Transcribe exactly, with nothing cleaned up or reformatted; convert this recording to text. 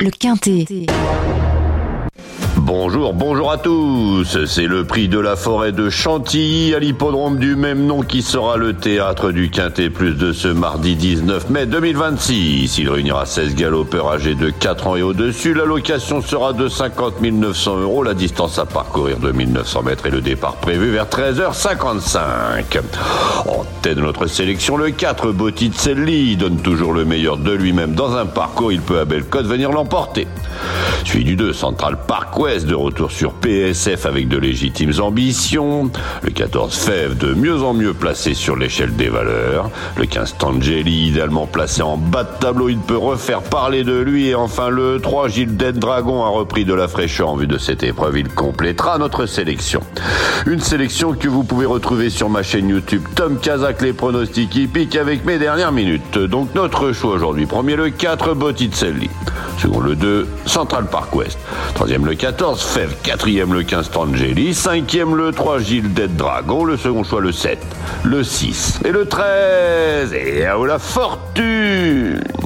le Quintet. Bonjour, bonjour à tous. C'est le prix de la forêt de Chantilly à l'hippodrome du même nom qui sera le théâtre du Quintet Plus de ce mardi dix-neuf mai deux mille vingt-six. Il réunira seize galopeurs âgés de quatre ans et au-dessus. La location sera de cinquante mille neuf cents euros. La distance à parcourir deux mille neuf cents mètres et le départ prévu vers treize heures cinquante-cinq. En tête de notre sélection, le quatre, Botticelli, donne toujours le meilleur de lui-même dans un parcours. Il peut à belle cote venir l'emporter. Suivi du deux, Central Park West, de retour sur P S F avec de légitimes ambitions. Le quatorze, Fève, de mieux en mieux placé sur l'échelle des valeurs. Le quinze, Tangeli, idéalement placé en bas de tableau, il peut refaire parler de lui. Et enfin le trois, Gilded Dragon, a repris de la fraîcheur en vue de cette épreuve. Il complétera notre sélection. Une sélection que vous pouvez retrouver sur ma chaîne YouTube Tom Kazak, les pronostics hippiques avec mes dernières minutes. Donc notre choix aujourd'hui. Premier le quatre, Botticelli. Second le deux, Central Park West. Troisième le quatorze, Fève. Quatrième le quinze, Tangeli. Cinquième le trois, Gilded Dragon. Le second choix le sept, le six et le treize. Et à la fortune!